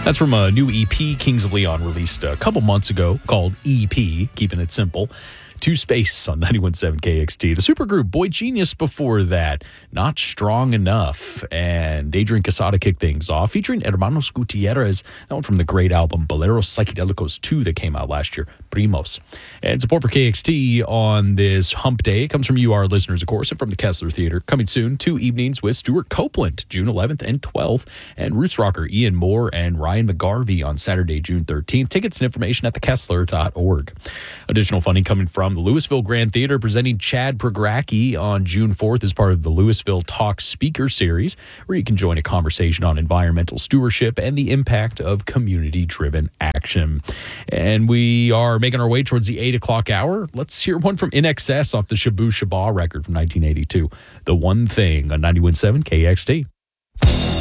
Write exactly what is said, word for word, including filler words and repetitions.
That's from a new E P Kings of Leon released a couple months ago called E P, keeping it simple. To Space on ninety-one point seven K X T. The supergroup Boy Genius before that, Not Strong Enough, and Adrian Quesada kicked things off, featuring Hermanos Gutierrez, that one from the great album Boleros Psychedelicos two that came out last year, Primos. And support for K X T on this hump day comes from you, our listeners, of course, and from the Kessler Theater. Coming soon, two evenings with Stuart Copeland, June eleventh and twelfth, and roots rocker Ian Moore and Ryan McGarvey on Saturday, June thirteenth. Tickets and information at the kessler dot org. Additional funding coming from the Louisville Grand Theater, presenting Chad Progracki on June fourth as part of the Louisville Talk Speaker Series, where you can join a conversation on environmental stewardship and the impact of community-driven action. And we are making our way towards the eight o'clock hour. Let's hear one from I N X S off the Shabu Shabba record from nineteen eighty-two. The One Thing on ninety-one point seven K X T.